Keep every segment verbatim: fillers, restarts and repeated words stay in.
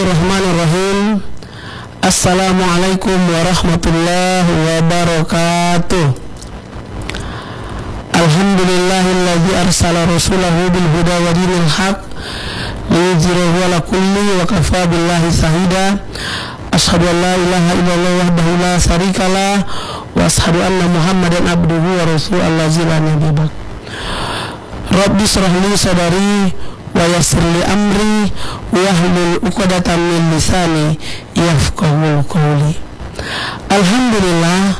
Bismillahirrahmanirrahim. Assalamualaikum warahmatullahi wabarakatuh. Alhamdulillahilladzi arsala rasulahu bil huda wa dinil haq liyudhhirahu ala kulli wa kafa billahi shahida. Asyhadu an la ilaha illallah wahdahu la syarikalah wa asyhadu anna Muhammadan abduhu wa rasuluhu allazi la nabiyya ba'd. Rabbi shrah li sadri wa yassir li amri wahlul 'uqdatam min lisani yafqahu qawli. Alhamdulillah,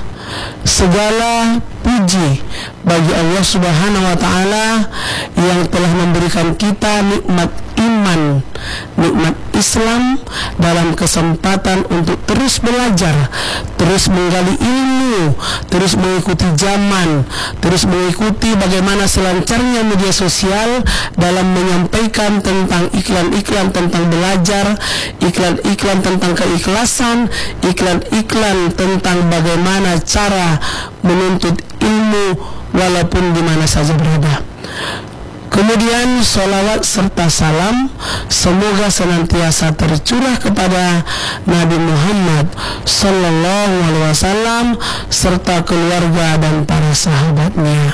segala puji bagi Allah Subhanahu wa taala yang telah memberikan kita nikmat iman, nikmat Islam, dalam kesempatan untuk terus belajar, terus menggali ilmu, terus mengikuti zaman, terus mengikuti bagaimana selancarnya media sosial dalam menyampaikan tentang iklan-iklan tentang belajar, iklan-iklan tentang keikhlasan, iklan-iklan tentang bagaimana cara menuntut ilmu walaupun di mana saja berada. Kemudian salawat serta salam semoga senantiasa tercurah kepada Nabi Muhammad sallallahu alaihi wasallam serta keluarga dan para sahabatnya.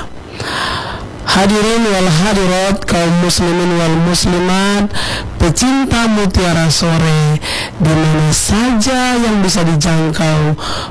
Hadirin wal hadirat, kaum muslimin wal muslimat, pecinta mutiara sore di mana saja yang bisa dijangkau,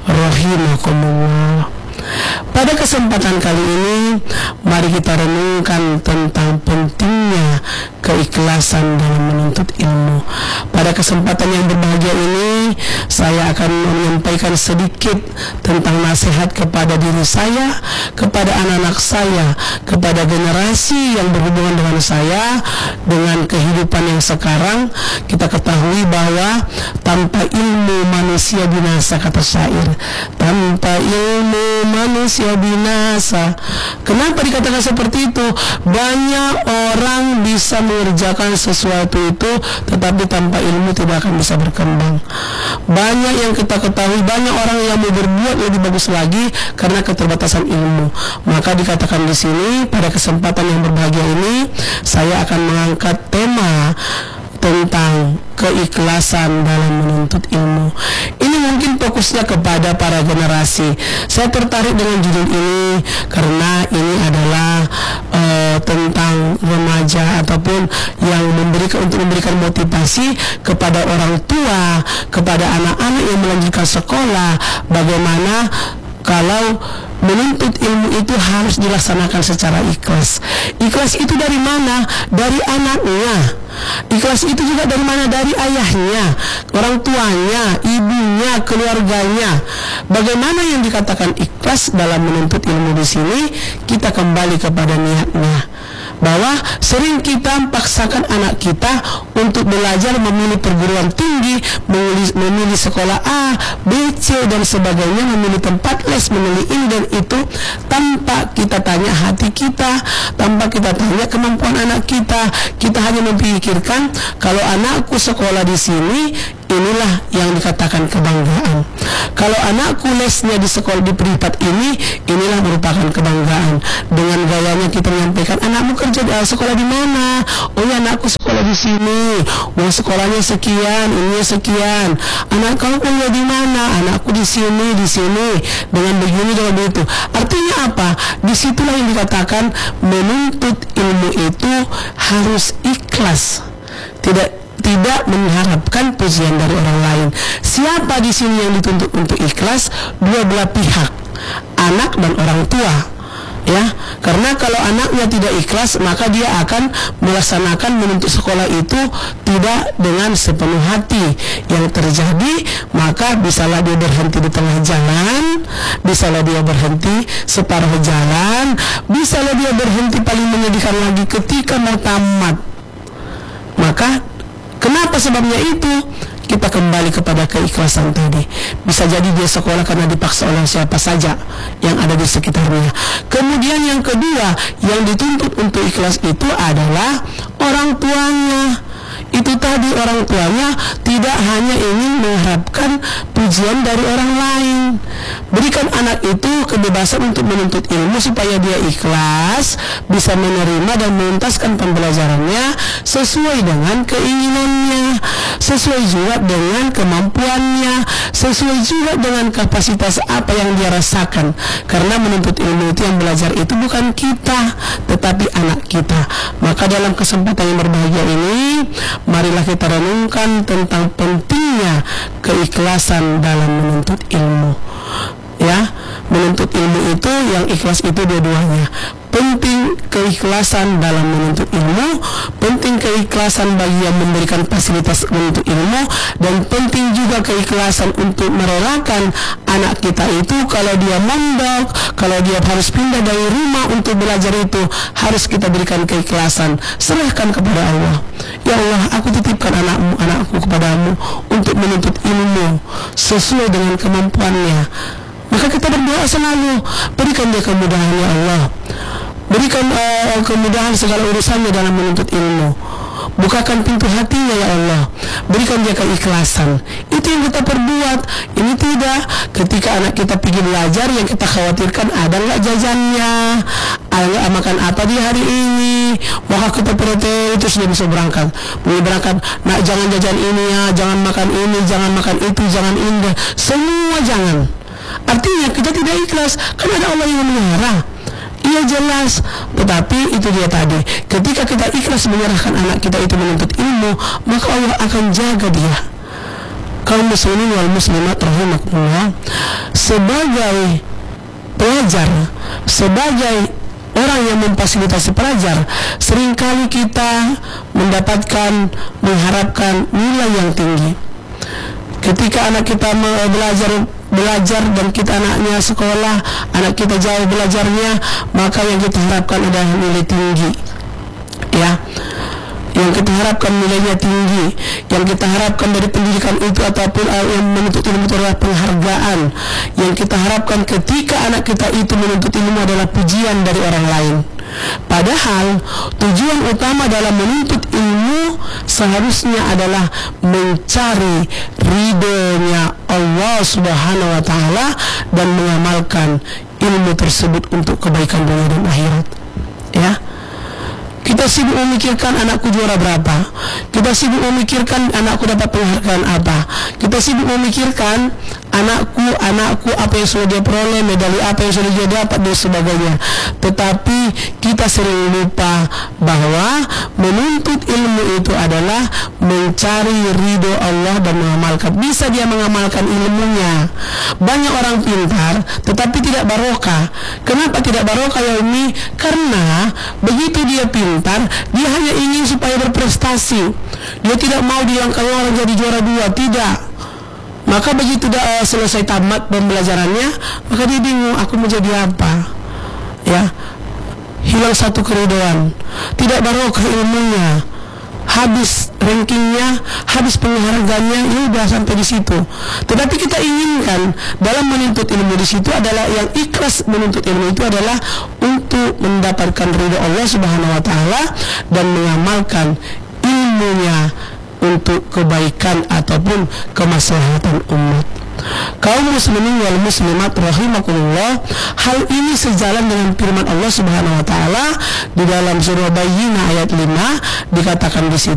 rahimakumullah. Pada kesempatan kali ini, mari kita renungkan tentang pentingnya keikhlasan dalam menuntut ilmu. Pada kesempatan yang berbahagia ini, saya akan menyampaikan sedikit tentang nasihat kepada diri saya, kepada anak-anak saya, kepada generasi yang berhubungan dengan saya, dengan kehidupan yang sekarang. Kita ketahui bahwa tanpa ilmu manusia binasa, kata syair. Tanpa ilmu manusia binasa. Kenapa dikatakan seperti itu? Banyak orang bisa mengerjakan sesuatu itu, tetapi tanpa ilmu tidak akan bisa berkembang. Banyak yang kita ketahui, banyak orang yang mau berbuat lebih bagus lagi karena keterbatasan ilmu. Maka dikatakan di sini, pada kesempatan yang berbahagia ini, saya akan mengangkat tema tentang keikhlasan dalam menuntut ilmu. Ini mungkin fokusnya kepada para generasi. Saya tertarik dengan judul ini karena ini adalah uh, tentang remaja ataupun yang memberikan untuk memberikan motivasi kepada orang tua, kepada anak-anak yang melanjutkan sekolah, bagaimana kalau menuntut ilmu itu harus dilaksanakan secara ikhlas. Ikhlas itu dari mana? Dari anaknya. Ikhlas itu juga dari mana? Dari ayahnya, orang tuanya, ibunya, keluarganya. Bagaimana yang dikatakan ikhlas dalam menuntut ilmu di sini? Kita kembali kepada niatnya. Bahwa sering kita paksakan anak kita untuk belajar, memilih perguruan tinggi, memilih, memilih sekolah A, B, C dan sebagainya, memilih tempat les, memilih ini dan itu, tanpa kita tanya hati kita, tanpa kita tanya kemampuan anak kita. Kita hanya memikirkan kalau anakku sekolah di sini, inilah yang dikatakan kebanggaan. Kalau anakku lesnya di sekolah di privat ini, inilah merupakan kebanggaan. Dengan gayanya kita menyampaikan, anakmu kerja di sekolah di mana? Oh ya, anakku sekolah di sini. Wah, sekolahnya sekian, ininya sekian. Anak kamu kuliah di mana? Anakku di sini, di sini. Dengan begini, dengan begitu. Artinya apa? Disitulah yang dikatakan menuntut ilmu itu harus ikhlas. Tidak tidak mengharapkan pujian dari orang lain. Siapa di sini yang dituntut untuk ikhlas? Dua belah pihak, anak dan orang tua. Ya, karena kalau anaknya tidak ikhlas, maka dia akan melaksanakan menuntut sekolah itu tidak dengan sepenuh hati. Yang terjadi, maka bisalah dia berhenti di tengah jalan, bisalah dia berhenti separuh jalan, bisalah dia berhenti paling menyedihkan lagi ketika mau tamat. Maka kenapa sebabnya itu? Kita kembali kepada keikhlasan tadi. Bisa jadi dia sekolah karena dipaksa oleh siapa saja yang ada di sekitarnya. Kemudian yang kedua, yang dituntut untuk ikhlas itu adalah orang tuanya. Itu tadi, orang tuanya tidak hanya ingin mengharapkan pujian dari orang lain. Berikan anak itu kebebasan untuk menuntut ilmu supaya dia ikhlas, bisa menerima dan menuntaskan pembelajarannya sesuai dengan keinginannya, sesuai juga dengan kemampuannya, sesuai juga dengan kapasitas apa yang dia rasakan. Karena menuntut ilmu itu, yang belajar itu bukan kita, tetapi anak kita. Maka dalam kesempatan yang berbahagia ini, marilah kita renungkan tentang pentingnya keikhlasan dalam menuntut ilmu. Ya, menuntut ilmu itu, yang ikhlas itu dua-duanya. Penting keikhlasan dalam menuntut ilmu, penting keikhlasan bagi yang memberikan fasilitas menuntut ilmu, dan penting juga keikhlasan untuk merelakan anak kita itu kalau dia mondok, kalau dia harus pindah dari rumah untuk belajar itu, harus kita berikan keikhlasan. Serahkan kepada Allah. Ya Allah, aku titipkan anakmu, anakku kepadamu untuk menuntut ilmu sesuai dengan kemampuannya. Maka kita berdoa selalu, berikan dia kemudahan ya Allah, berikan uh, kemudahan segala urusannya dalam menuntut ilmu, bukakan pintu hatinya ya Allah, berikan dia keikhlasan. Itu yang kita perbuat. Ini tidak ketika anak kita pergi belajar, yang kita khawatirkan ada nggak jajannya, ada nggak makan apa di hari ini, maka kita perhatikan itu sudah bisa berangkat. Boleh berangkat, nak jangan jajan ini ya, jangan makan ini, jangan makan itu, jangan ini, semua jangan. Artinya kita tidak ikhlas, kan ada Allah yang memelihara. Iya jelas, tetapi itu dia tadi, ketika kita ikhlas menyerahkan anak kita itu menuntut ilmu, maka Allah akan jaga dia. Kaum muslimin wal muslimat rahimakumullah, sebagai pelajar, sebagai orang yang memfasilitasi pelajar, seringkali kita mendapatkan, mengharapkan nilai yang tinggi. Ketika anak kita belajar belajar dan kita anaknya sekolah, anak kita jauh belajarnya, maka yang kita harapkan adalah nilai tinggi, ya. Yang kita harapkan nilainya tinggi, yang kita harapkan dari pendidikan itu ataupun uh, yang menuntut ilmu itu adalah penghargaan. Yang kita harapkan ketika anak kita itu menuntut ilmu adalah pujian dari orang lain. Padahal tujuan utama dalam menuntut ilmu seharusnya adalah mencari ridhonya Allah Subhanahu wa Ta'ala dan mengamalkan ilmu tersebut untuk kebaikan dunia dan akhirat. Ya, kita sibuk memikirkan anakku juara berapa, kita sibuk memikirkan anakku dapat penghargaan apa, kita sibuk memikirkan anakku, anakku apa yang sudah dia peroleh, medali apa yang sudah dia dapat dan sebagainya. Tetapi kita sering lupa bahwa menuntut ilmu itu adalah mencari ridho Allah dan mengamalkan. Bisa dia mengamalkan ilmunya. Banyak orang pintar tetapi tidak barokah. Kenapa tidak barokah ya Umi? Karena begitu dia pintar, dia hanya ingin supaya berprestasi. Dia tidak mau dia kalau orang jadi juara dua, tidak. Maka begitu dah uh, selesai tamat pembelajarannya, maka dia bingung, aku mau jadi apa? Ya, hilang satu keridoan, tidak barokah ilmunya, habis rankingnya, habis penghargaannya, ya udah sampai di situ. Tetapi kita inginkan dalam menuntut ilmu di situ adalah yang ikhlas menuntut ilmu itu adalah untuk mendapatkan ridho Allah Subhanahu Wa Taala dan mengamalkan ilmunya untuk kebaikan ataupun kemaslahatan umat. Kaum muslimin wal muslimat rahimakumullah, hal ini sejalan dengan firman Allah Subhanahu wa taala di dalam surah Bayyinah ayat lima, dikatakan di situ